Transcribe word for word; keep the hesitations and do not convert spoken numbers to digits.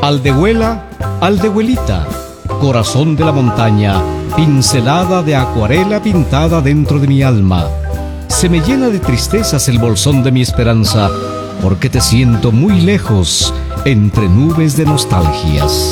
Aldehuela, aldehuelita, corazón de la montaña, pincelada de acuarela pintada dentro de mi alma. Se me llena de tristezas el bolsón de mi esperanza, porque te siento muy lejos, entre nubes de nostalgias.